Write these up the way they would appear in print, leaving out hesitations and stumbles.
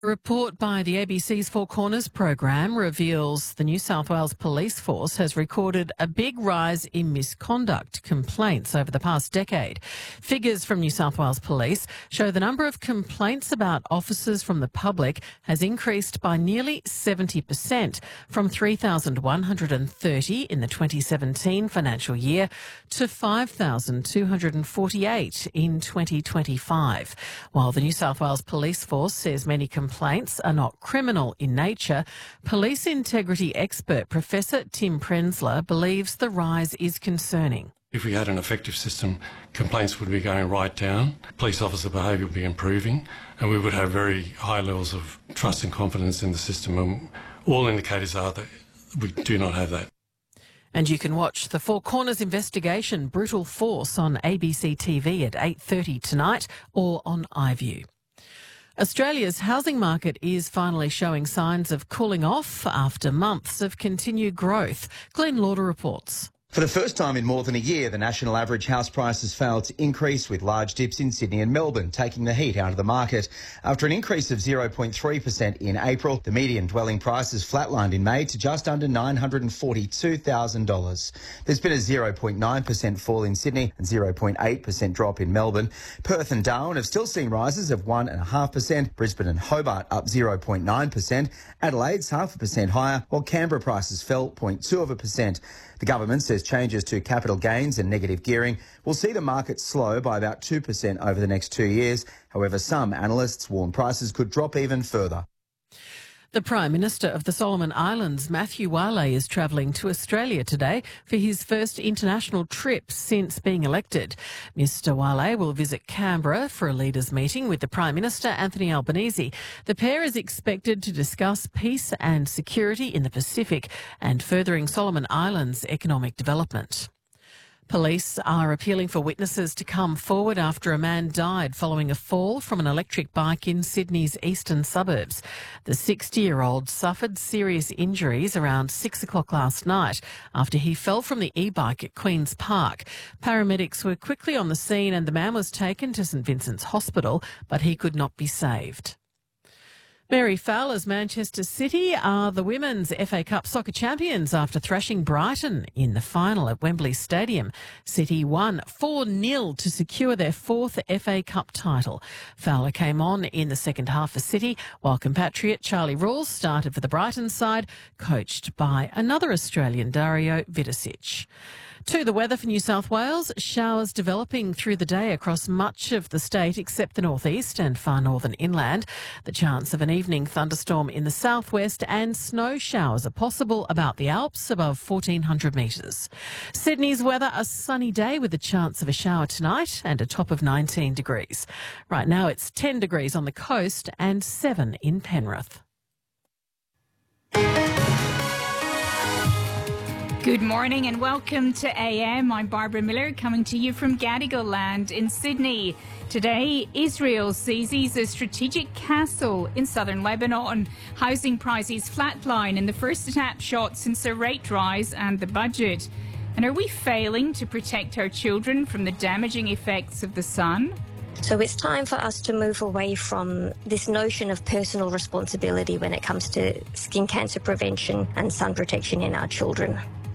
A report by the ABC's Four Corners program reveals the New South Wales Police Force has recorded a big rise in misconduct complaints over the past decade. Figures from New South Wales Police show the number of complaints about officers from the public has increased by nearly 70%, from 3,130 in the 2017 financial year to 5,248 in 2025. While the New South Wales Police Force says many complaints are not criminal in nature, police integrity expert Professor Tim Prenzler believes the rise is concerning. If we had an effective system, complaints would be going right down, police officer behaviour would be improving, and we would have very high levels of trust and confidence in the system. And all indicators are that we do not have that. And you can watch the Four Corners investigation, Brutal Force, on ABC TV at 8:30 tonight or on iView. Australia's housing market is finally showing signs of cooling off after months of continued growth. Glenn Lauder reports. For the first time in more than a year, the national average house prices failed to increase, with large dips in Sydney and Melbourne taking the heat out of the market. After an increase of 0.3% in April, the median dwelling prices flatlined in May to just under $942,000. There's been a 0.9% fall in Sydney and 0.8% drop in Melbourne. Perth and Darwin have still seen rises of 1.5%, Brisbane and Hobart up 0.9%, Adelaide's 0.5% higher, while Canberra prices fell 0.2%. The government says changes to capital gains and negative gearing will see the market slow by about 2% over the next 2 years. However, some analysts warn prices could drop even further. The Prime Minister of the Solomon Islands, Matthew Wale, is travelling to Australia today for his first international trip since being elected. Mr Wale will visit Canberra for a leaders' meeting with the Prime Minister, Anthony Albanese. The pair is expected to discuss peace and security in the Pacific and furthering Solomon Islands' economic development. Police are appealing for witnesses to come forward after a man died following a fall from an electric bike in Sydney's eastern suburbs. The 60-year-old suffered serious injuries around 6 o'clock last night after he fell from the e-bike at Queen's Park. Paramedics were quickly on the scene and the man was taken to St Vincent's Hospital, but he could not be saved. Mary Fowler's Manchester City are the Women's FA Cup soccer champions after thrashing Brighton in the final at Wembley Stadium. City won 4-0 to secure their fourth FA Cup title. Fowler came on in the second half for City, while compatriot Charlie Rawls started for the Brighton side, coached by another Australian, Dario Vidicic. To the weather for New South Wales, showers developing through the day across much of the state except the northeast and far northern inland. The chance of an evening thunderstorm in the southwest and snow showers are possible about the Alps above 1,400 metres. Sydney's weather, a sunny day with a chance of a shower tonight and a top of 19 degrees. Right now it's 10 degrees on the coast and 7 in Penrith. Good morning and welcome to AM. I'm Barbara Miller, coming to you from Gadigal Land in Sydney. Today, Israel seizes a strategic castle in southern Lebanon. Housing prices flatline in the first snapshot since a rate rise and the budget. And are we failing to protect our children from the damaging effects of the sun? So it's time for us to move away from this notion of personal responsibility when it comes to skin cancer prevention and sun protection in our children.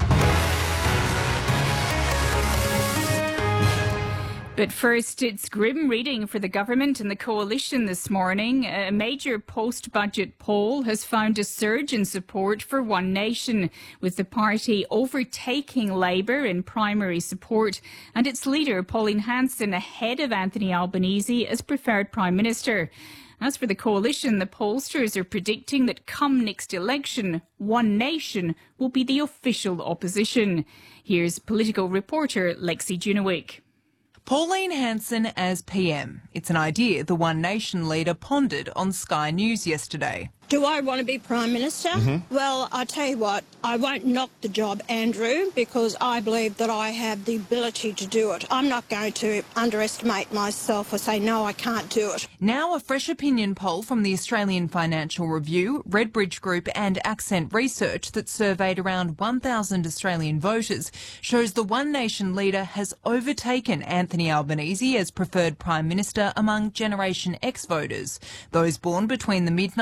But first, it's grim reading for the government and the coalition this morning. A major post-budget poll has found a surge in support for One Nation, with the party overtaking Labour in primary support and its leader, Pauline Hanson, ahead of Anthony Albanese as preferred Prime Minister. As for the coalition, the pollsters are predicting that come next election, One Nation will be the official opposition. Here's political reporter Lexi Junowick. Pauline Hanson as PM. It's an idea the One Nation leader pondered on Sky News yesterday. Do I want to be Prime Minister? Well, I tell you what, I won't knock the job, Andrew, because I believe that I have the ability to do it. I'm not going to underestimate myself or say, no, I can't do it. Now a fresh opinion poll from the Australian Financial Review, Redbridge Group and Accent Research that surveyed around 1,000 Australian voters shows the One Nation leader has overtaken Anthony Albanese as preferred Prime Minister among Generation X voters, those born between the mid